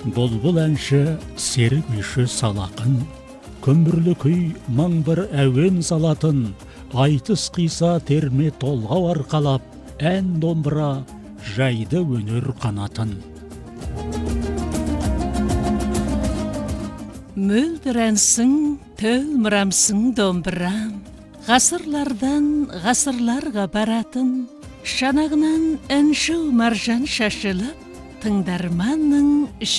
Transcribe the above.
Бұлбұл әнші серік үйші салақын, көмірлі күй маң бір әуен салатын, айтыс қиса терме толғау арқалап, ән домбыра жайды өнер қанатын. Мөлдір әнсің, төлмірамсың домбырам, ғасырлардан ғасырларға баратын, шанағынан әнші маржан шашылып, тыңдарманның